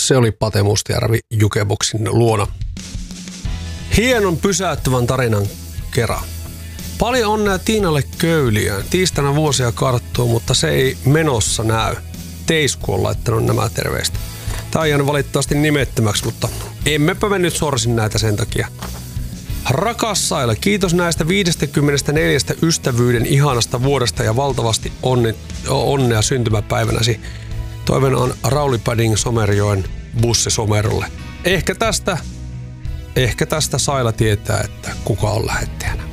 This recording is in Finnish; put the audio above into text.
Se oli Pate Mustajärvi Jukeboksin luona. Hienon pysäyttävän tarinan kerran. Paljon onnea Tiinalle Köyliöön. Tiistaina vuosia karttuu, mutta se ei menossa näy. Teisku on laittanut nämä terveistä. Tää on jäänyt valitettavasti nimettömäksi, mutta emmepä me nyt sorsin näitä sen takia. Rakas Saila, kiitos näistä 54 ystävyyden ihanasta vuodesta ja valtavasti onnea syntymäpäivänäsi. Toivena on Rauli Padding Somerjoen bussisomerolle. Ehkä tästä Saila tietää, että kuka on lähettäjänä.